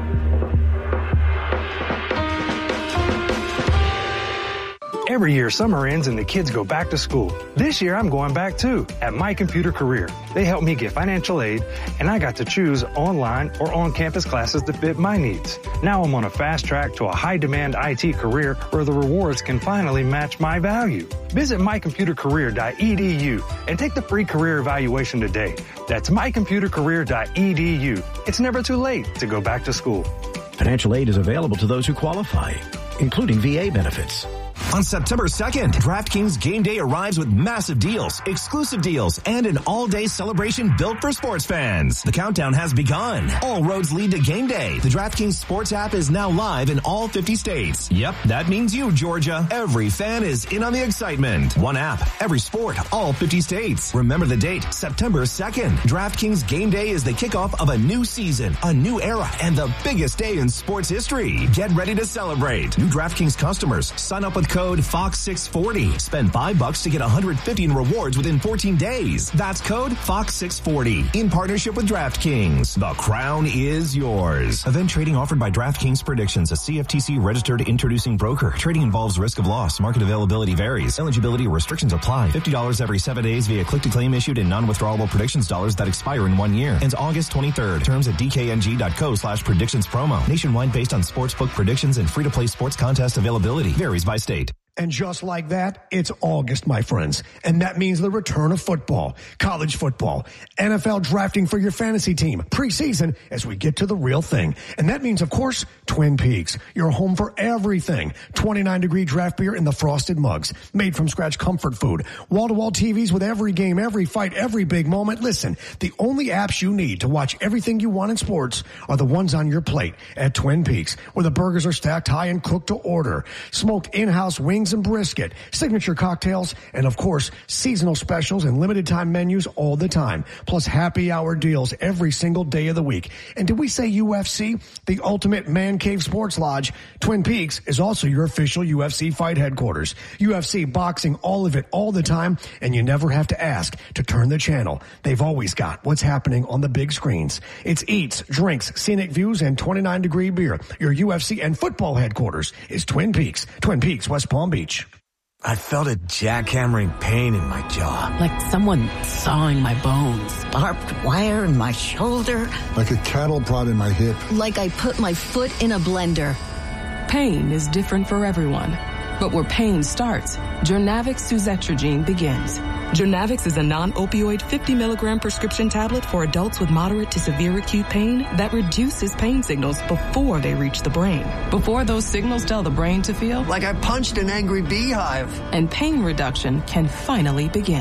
Every year, summer ends and the kids go back to school. This year, I'm going back too at My Computer Career. They helped me get financial aid, and I got to choose online or on-campus classes that fit my needs. Now I'm on a fast track to a high-demand IT career where the rewards can finally match my value. Visit mycomputercareer.edu and take the free career evaluation today. That's mycomputercareer.edu. It's never too late to go back to school. Financial aid is available to those who qualify, including VA benefits. On September 2nd, DraftKings Game Day arrives with massive deals, exclusive deals, and an all-day celebration built for sports fans. The countdown has begun. All roads lead to Game Day. The DraftKings Sports app is now live in all 50 states. Yep, that means you, Georgia. Every fan is in on the excitement. One app, every sport, all 50 states. Remember the date, September 2nd. DraftKings Game Day is the kickoff of a new season, a new era, and the biggest day in sports history. Get ready to celebrate. New DraftKings customers, sign up with code FOX640. Spend $5 to get $150 in rewards within 14 days. That's code FOX640 in partnership with DraftKings. The crown is yours. Event trading offered by DraftKings Predictions, a CFTC registered introducing broker. Trading involves risk of loss. Market availability varies. Eligibility restrictions apply. $50 every 7 days via click to claim issued in non-withdrawable predictions dollars that expire in 1 year. Ends August 23rd. Terms at dkng.co/predictions promo. Nationwide based on sportsbook predictions and free-to-play sports contest availability. Varies by state. And just like that, it's August, my friends. And that means the return of football, college football, NFL drafting for your fantasy team, preseason as we get to the real thing. And that means, of course, Twin Peaks, your home for everything. 29-degree draft beer in the frosted mugs, made from scratch comfort food, wall-to-wall TVs with every game, every fight, every big moment. Listen, the only apps you need to watch everything you want in sports are the ones on your plate at Twin Peaks, where the burgers are stacked high and cooked to order. Smoked in-house wings and brisket, signature cocktails, and of course, seasonal specials and limited time menus all the time, plus happy hour deals every single day of the week. And did we say UFC? The ultimate man cave sports lodge. Twin Peaks is also your official UFC fight headquarters. UFC, boxing, all of it, all the time, and you never have to ask to turn the channel. They've always got what's happening on the big screens. It's eats, drinks, scenic views, and 29-degree beer. Your UFC and football headquarters is Twin Peaks, West Palm Beach. I felt a jackhammering pain in my jaw. Like someone sawing my bones. Barbed wire in my shoulder. Like a cattle prod in my hip. Like I put my foot in a blender. Pain is different for everyone. But where pain starts, Journavx Suzetrigine begins. Journavx is a non-opioid 50-milligram prescription tablet for adults with moderate to severe acute pain that reduces pain signals before they reach the brain. Before those signals tell the brain to feel like I punched an angry beehive. And pain reduction can finally begin.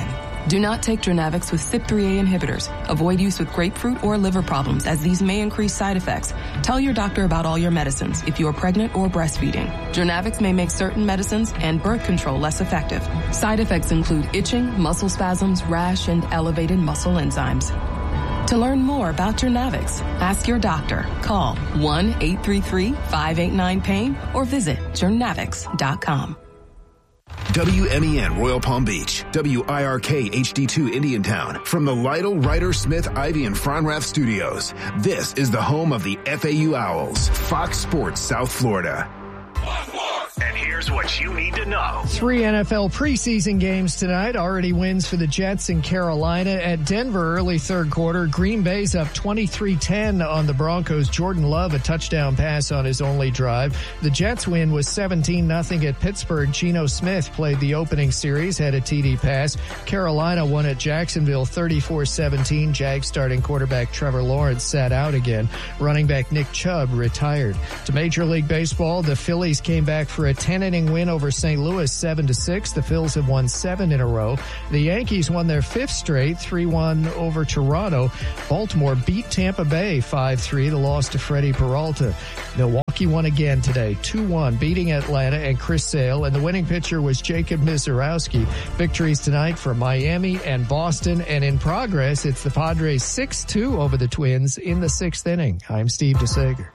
Do not take Jernavix with CYP3A inhibitors. Avoid use with grapefruit or liver problems, as these may increase side effects. Tell your doctor about all your medicines if you are pregnant or breastfeeding. Jernavix may make certain medicines and birth control less effective. Side effects include itching, muscle spasms, rash, and elevated muscle enzymes. To learn more about Jernavix, ask your doctor. Call 1-833-589-PAIN or visit jernavix.com. WMEN Royal Palm Beach, WIRK HD2 Indiantown. From the Lytle, Ryder, Smith, Ivy, and Fronrath studios, this is the home of the FAU Owls, Fox Sports South Florida. And here's what you need to know. 3 NFL preseason games tonight. Already wins for the Jets in Carolina. At Denver, early third quarter, Green Bay's up 23-10 on the Broncos. Jordan Love, a touchdown pass on his only drive. The Jets win was 17-0 at Pittsburgh. Geno Smith played the opening series, had a TD pass. Carolina won at Jacksonville 34-17. Jags starting quarterback Trevor Lawrence sat out again. Running back Nick Chubb retired. To Major League Baseball, the Phillies came back for a 10-inning win over St. Louis 7-6. The Phils have won 7 in a row. The Yankees won their 5th straight, 3-1 over Toronto. Baltimore beat Tampa Bay 5-3. The loss to Freddie Peralta. Milwaukee won again today, 2-1, beating Atlanta and Chris Sale. And the winning pitcher was Jacob Misiorowski. Victories tonight for Miami and Boston. And in progress, it's the Padres 6-2 over the Twins in the 6th inning. I'm Steve DeSager.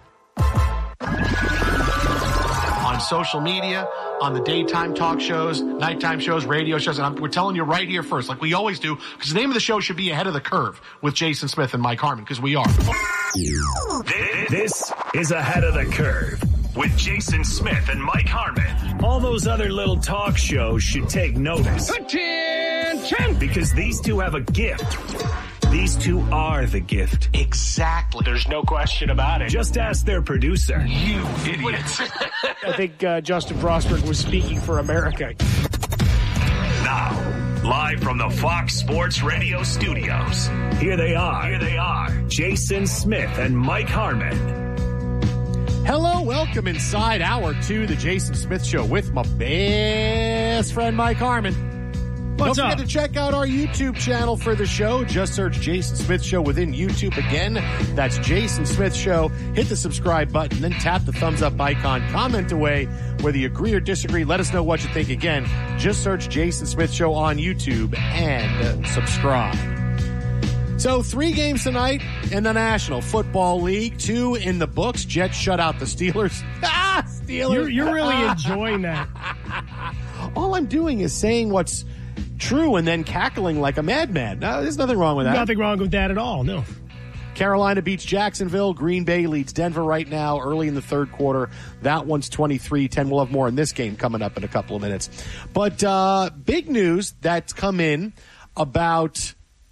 On social media, on the daytime talk shows, nighttime shows, radio shows, and we're telling you right here first, like we always do, because the name of the show should be Ahead of the Curve with Jason Smith and Mike Harmon, because we are. This is Ahead of the Curve with Jason Smith and Mike Harmon. All those other little talk shows should take notice. Attention! Because these two have a gift. These two are the gift. Exactly. There's no question about it. Just ask their producer. You idiots. I think Justin Frostberg was speaking for America. Now, live from the Fox Sports Radio studios, here they are, Jason Smith and Mike Harmon. Hello, welcome inside Hour 2, the Jason Smith Show with my best friend Mike Harmon. Don't forget to check out our YouTube channel for the show. Just search Jason Smith Show within YouTube. Again, that's Jason Smith Show. Hit the subscribe button, then tap the thumbs up icon. Comment away whether you agree or disagree. Let us know what you think. Again, just search Jason Smith Show on YouTube and subscribe. So 3 games tonight in the National Football League. 2 in the books. Jets shut out the Steelers. Steelers. You're really enjoying that. All I'm doing is saying what's true and then cackling like a madman. No, there's nothing wrong with that. Nothing wrong with that at all, no. Carolina beats Jacksonville. Green Bay leads Denver right now early in the third quarter. That one's 23-10. We'll have more in this game coming up in a couple of minutes. But big news that's come in about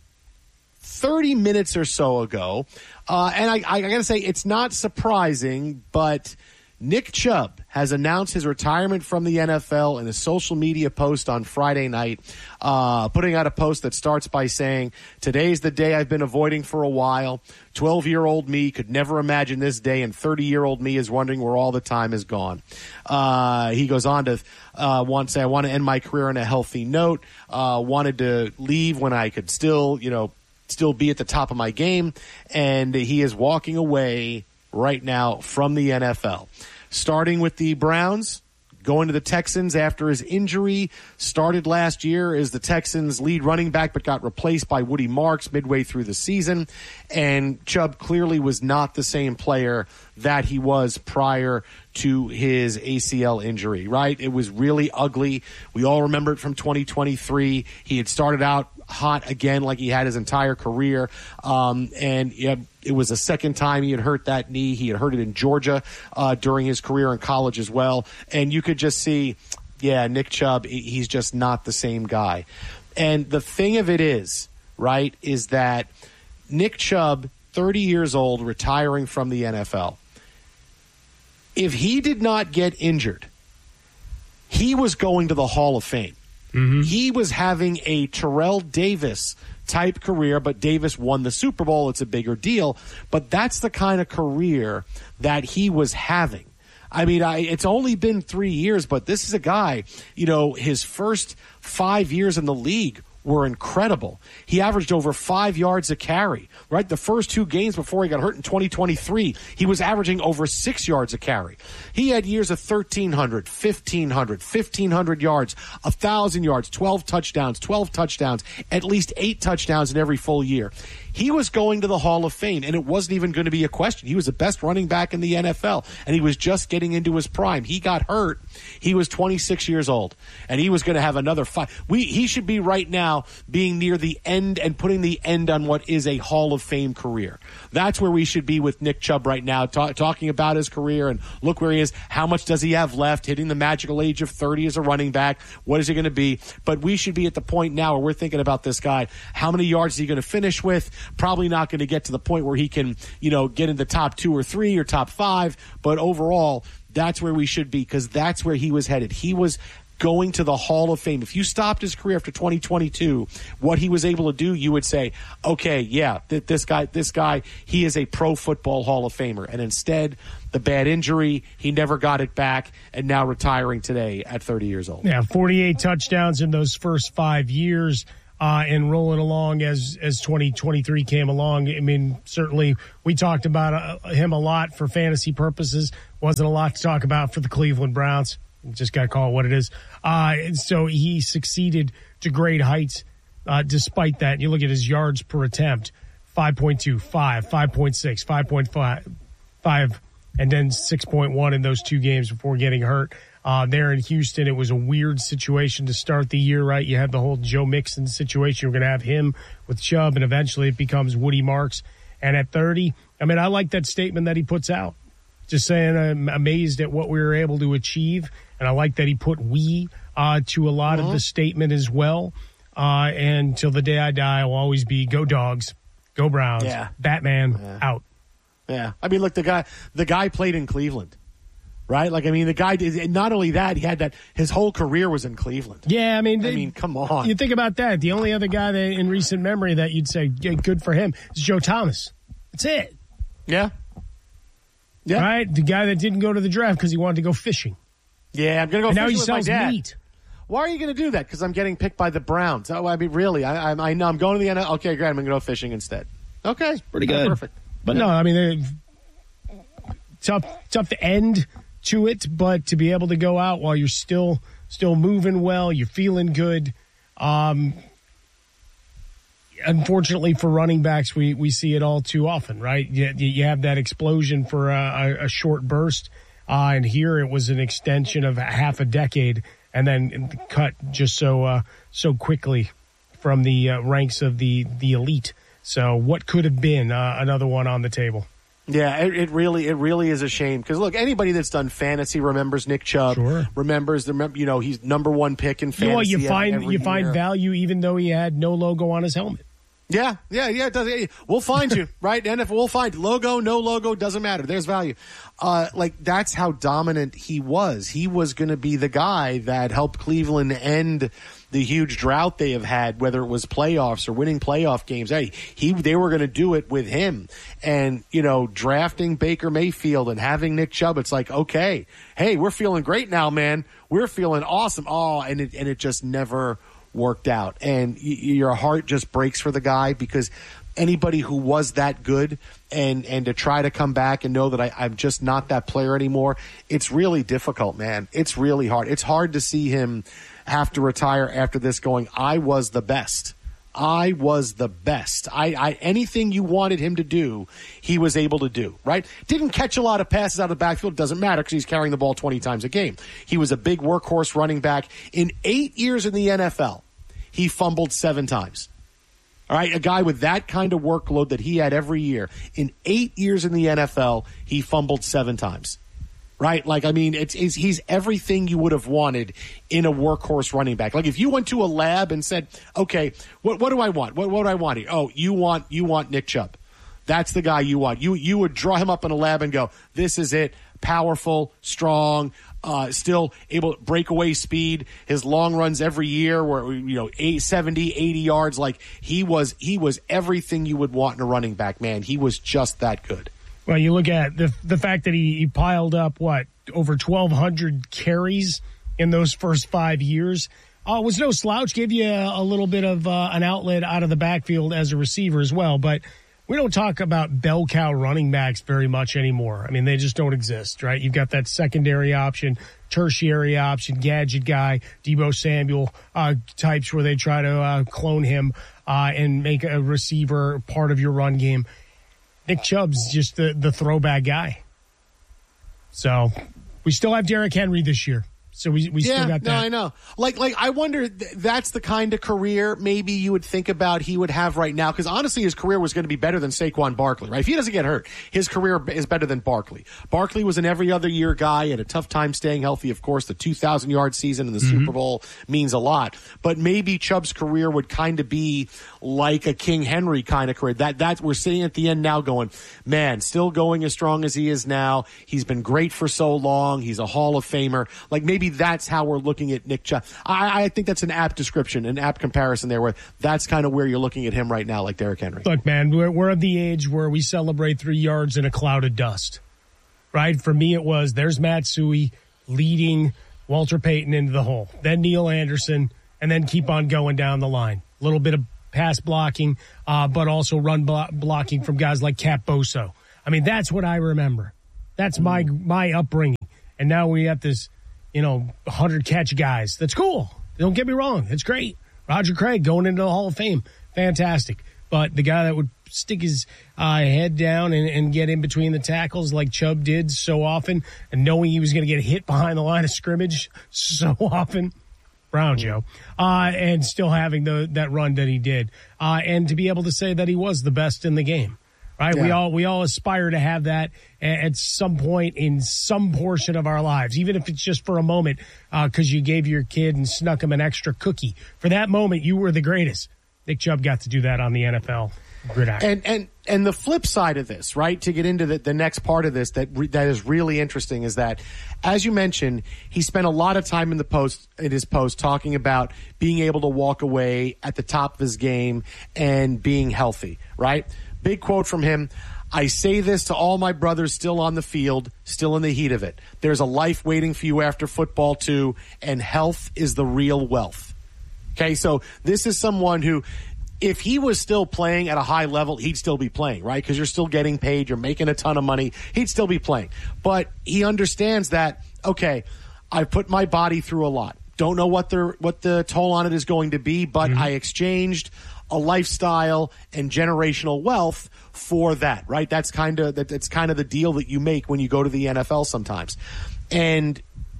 30 minutes or so ago. And I got to say, it's not surprising, but Nick Chubb has announced his retirement from the NFL in a social media post on Friday night, putting out a post that starts by saying, "Today's the day I've been avoiding for a while. 12-year-old me could never imagine this day, and 30-year-old me is wondering where all the time is gone." He goes on to want to say, "I want to end my career on a healthy note. Wanted to leave when I could still be at the top of my game," and he is walking away right now from the NFL. Starting with the Browns, going to the Texans after his injury. Started last year as the Texans' lead running back, but got replaced by Woody Marks midway through the season. And Chubb clearly was not the same player that he was prior to his ACL injury, right? It was really ugly. We all remember it from 2023. He had started out hot again like he had his entire career. It was the second time he had hurt that knee. He had hurt it in Georgia during his career in college as well. And you could just see, Nick Chubb, he's just not the same guy. And the thing of it is, right, is that Nick Chubb, 30 years old, retiring from the NFL, if he did not get injured, he was going to the Hall of Fame. Mm-hmm. He was having a Terrell Davis type career, but Davis won the Super Bowl. It's a bigger deal. But that's the kind of career that he was having. I mean, it's only been 3 years, but this is a guy, his first 5 years in the league were incredible. He averaged over 5 yards a carry, right? The first 2 games before he got hurt in 2023, he was averaging over 6 yards a carry. He had years of 1,300, 1,500 yards, 1,000 yards, 12 touchdowns, at least 8 touchdowns in every full year. He was going to the Hall of Fame, and it wasn't even going to be a question. He was the best running back in the NFL, and he was just getting into his prime. He got hurt. He was 26 years old, and he was going to have another 5. He should be right now being near the end and putting the end on what is a Hall of Fame career. That's where we should be with Nick Chubb right now, talking about his career, and look where he is. How much does he have left? Hitting the magical age of 30 as a running back. What is he going to be? But we should be at the point now where we're thinking about this guy. How many yards is he going to finish with? Probably not going to get to the point where he can, get in the top 2 or 3 or top 5. But overall, that's where we should be, because that's where he was headed. He was going to the Hall of Fame. If you stopped his career after 2022, what he was able to do, you would say, okay, yeah, this guy, he is a pro football Hall of Famer. And instead, the bad injury, he never got it back, and now retiring today at 30 years old. Yeah, 48 touchdowns in those first 5 years. And rolling along as 2023 came along. I mean, certainly we talked about him a lot for fantasy purposes. Wasn't a lot to talk about for the Cleveland Browns. Just got to call it what it is. So he succeeded to great heights despite that. You look at his yards per attempt, 5.2, 5, 5.6, 5.5, and then 6.1 in those 2 games before getting hurt. There in Houston, it was a weird situation to start the year, right? You had the whole Joe Mixon situation. You're going to have him with Chubb, and eventually it becomes Woody Marks. And at 30, I mean, I like that statement that he puts out. Just saying I'm amazed at what we were able to achieve. And I like that he put we to a lot of the statement as well. And till the day I die, I'll always be go Dogs, go Browns, Batman, out. Yeah. I mean, look, the guy played in Cleveland. Right? Like, I mean, the guy did, not only that, he had that, his whole career was in Cleveland. Yeah, I mean, come on. You think about that. The only other guy that in recent memory that you'd say, yeah, good for him, is Joe Thomas. That's it. Yeah. Yeah. Right? The guy that didn't go to the draft because he wanted to go fishing. Yeah, I'm going to go and fishing now he with my sells dad. meat. Why are you going to do that? Because I'm getting picked by the Browns. Oh, I mean, really? I know I'm going to the NFL. Okay, great. I'm going to go fishing instead. Okay. Pretty good. Perfect. But no, I mean, tough end to it, but to be able to go out while you're still moving well, you're feeling good. Unfortunately for running backs, we see it all too often, right? You have that explosion for a short burst, and here it was an extension of half a decade, and then cut just so quickly from the ranks of the elite. So what could have been another one on the table? Yeah, it really is a shame, because look, anybody that's done fantasy remembers Nick Chubb. Sure. Remembers he's number 1 pick in fantasy. You find value even though he had no logo on his helmet. Yeah. It does. We'll find you, right? And if we'll find logo, no logo, doesn't matter. There's value. That's how dominant he was. He was going to be the guy that helped Cleveland end the huge drought they have had, whether it was playoffs or winning playoff games. They were going to do it with him. And, drafting Baker Mayfield and having Nick Chubb, it's like, okay, hey, we're feeling great now, man. We're feeling awesome. Oh, and it just never worked out. And your heart just breaks for the guy, because anybody who was that good and to try to come back and know that I'm just not that player anymore, it's really difficult, man. It's really hard. It's hard to see him have to retire after this going, I was the best. I was the best. Anything you wanted him to do, he was able to do, right? Didn't catch a lot of passes out of the backfield. Doesn't matter, because he's carrying the ball 20 times a game. He was a big workhorse running back. In 8 years in the NFL, he fumbled 7 times. All right, a guy with that kind of workload that he had every year. In 8 years in the NFL, he fumbled 7 times. Right? Like, I mean, he's everything you would have wanted in a workhorse running back. Like, if you went to a lab and said, okay, what do I want? What do I want here? Oh, you want Nick Chubb. That's the guy you want. You would draw him up in a lab and go, this is it. Powerful, strong, still able to breakaway speed. His long runs every year were, 70, 80 yards. Like, he was everything you would want in a running back, man. He was just that good. Well, you look at the fact that he piled up, over 1,200 carries in those first 5 years. Was no slouch. Gave you a little bit of an outlet out of the backfield as a receiver as well. But we don't talk about bell cow running backs very much anymore. I mean, they just don't exist, right? You've got that secondary option, tertiary option, gadget guy, Deebo Samuel types where they try to clone him and make a receiver part of your run game. Nick Chubb's just the throwback guy. So we still have Derrick Henry this year. So we still got that. No, I know. Like I wonder, that's the kind of career maybe you would think about he would have right now. Because honestly, his career was going to be better than Saquon Barkley, right? If he doesn't get hurt, his career is better than Barkley. Barkley was an every other year guy, had a tough time staying healthy. Of course, the 2,000-yard season in the Super Bowl means a lot. But maybe Chubb's career would kind of be like a King Henry kind of career. That we're sitting at the end now going, man, still going as strong as he is now. He's been great for so long. He's a Hall of Famer. Like maybe that's how we're looking at Nick Chubb. I think that's an apt description, an apt comparison there, where that's kind of where you're looking at him right now, like Derrick Henry. Look, man, we're at the age where we celebrate 3 yards in a cloud of dust, right? For me, it was there's Matsui leading Walter Payton into the hole, then Neil Anderson, and then keep on going down the line. A little bit of pass blocking, but also run blocking from guys like Cap Boso. I mean, that's what I remember. That's my upbringing. And now we have this 100-catch guys. That's cool. Don't get me wrong. It's great. Roger Craig going into the Hall of Fame. Fantastic. But the guy that would stick his head down and get in between the tackles like Chubb did so often, and knowing he was going to get hit behind the line of scrimmage so often, Brown Joe, and still having that run that he did, and to be able to say that he was the best in the game. Right, yeah. We all aspire to have that at some point in some portion of our lives, even if it's just for a moment, because you gave your kid and snuck him an extra cookie. For that moment, you were the greatest. Nick Chubb got to do that on the NFL gridiron. And the flip side of this, right, to get into the next part of this that is really interesting is that, as you mentioned, he spent a lot of time in his post talking about being able to walk away at the top of his game and being healthy, right? Big quote from him. I say this to all my brothers still on the field, still in the heat of it. There's a life waiting for you after football too, and health is the real wealth. Okay, so this is someone who, if he was still playing at a high level, he'd still be playing, right? Because you're still getting paid, you're making a ton of money, he'd still be playing. But he understands that, okay, I've put my body through a lot. Don't know what the toll on it is going to be, but I exchanged a lifestyle and generational wealth for that, right? That's kind of the deal that you make when you go to the NFL sometimes. And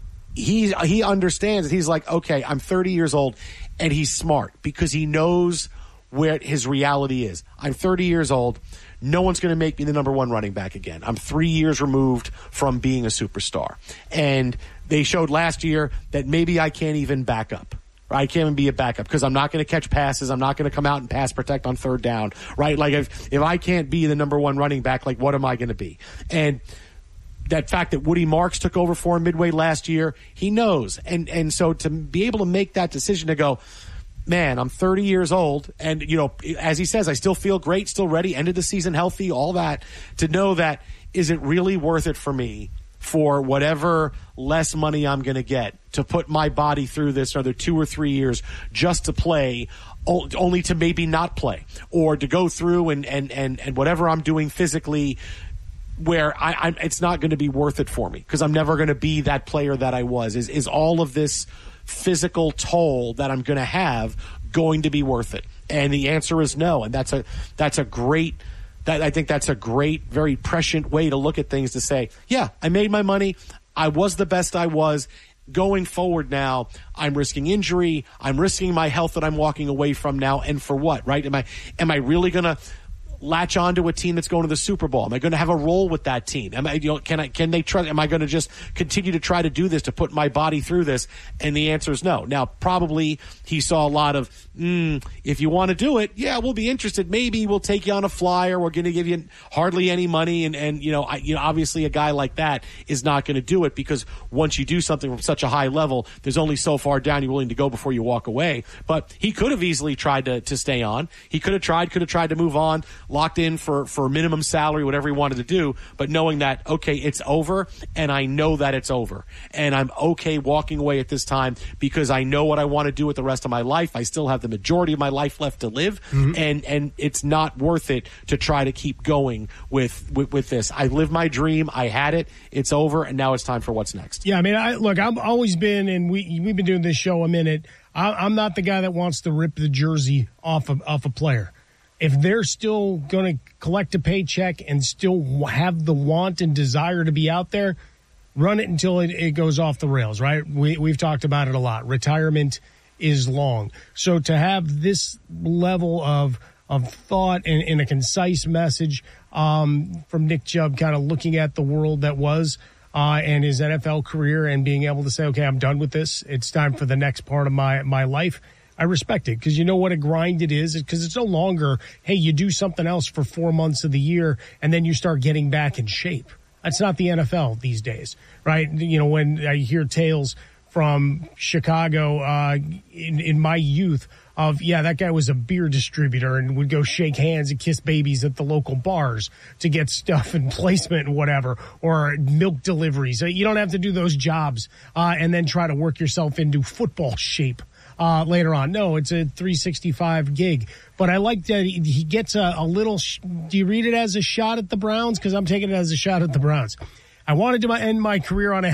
he understands it. He's like, okay, I'm 30 years old, and he's smart because he knows where his reality is. I'm 30 years old. No one's going to make me the number one running back again. I'm 3 years removed from being a superstar. And they showed last year that maybe I can't even back up. I can't even be a backup because I'm not going to catch passes. I'm not going to come out and pass protect on third down, right? Like if I can't be the number one running back, like what am I going to be? And that fact that Woody Marks took over for him midway last year, he knows. And so to be able to make that decision to go, man, I'm 30 years old, and, as he says, I still feel great, still ready, ended the season healthy, all that, to know that, is it really worth it for me for whatever less money I'm going to get to put my body through this another 2 or 3 years just to play, only to maybe not play, or to go through and whatever I'm doing physically where it's not going to be worth it for me because I'm never going to be that player that I was. Is all of this physical toll that I'm going to have going to be worth it? And the answer is no. And I think that's a great, very prescient way to look at things, to say, yeah, I made my money. I was the best I was. Going forward now, I'm risking injury. I'm risking my health that I'm walking away from now. And for what, right? Am I really going to latch on to a team that's going to the Super Bowl? Am I going to have a role with that team? Can they trust? Am I going to just continue to try to do this, to put my body through this? And the answer is no. Now, probably he saw a lot of, if you want to do it, yeah, we'll be interested. Maybe we'll take you on a flyer. We're going to give you hardly any money. And obviously a guy like that is not going to do it, because once you do something from such a high level, there's only so far down you're willing to go before you walk away. But he could have easily tried to stay on. He could have tried to move on. locked in for minimum salary, whatever he wanted to do, but knowing that, okay, it's over, and I know that it's over. And I'm okay walking away at this time because I know what I want to do with the rest of my life. I still have the majority of my life left to live, and it's not worth it to try to keep going with this. I lived my dream. I had it. It's over, and now it's time for what's next. Yeah, I mean, I've always been, and we've been doing this show a minute. I'm not the guy that wants to rip the jersey off a player. If they're still going to collect a paycheck and still have the want and desire to be out there, run it until it goes off the rails, right? We've talked about it a lot. Retirement is long. So to have this level of thought and a concise message from Nick Chubb kind of looking at the world that was and his NFL career and being able to say, okay, I'm done with this. It's time for the next part of my life. I respect it because you know what a grind it is, because it's no longer, hey, you do something else for 4 months of the year and then you start getting back in shape. That's not the NFL these days, right? You know, when I hear tales from Chicago in my youth of, yeah, that guy was a beer distributor and would go shake hands and kiss babies at the local bars to get stuff and placement and whatever, or milk deliveries. You don't have to do those jobs and then try to work yourself into football shape later on. No, it's a 365 gig. But I like that he gets a little do you read it as a shot at the Browns? Because I'm taking it as a shot at the Browns. I wanted to end my career on a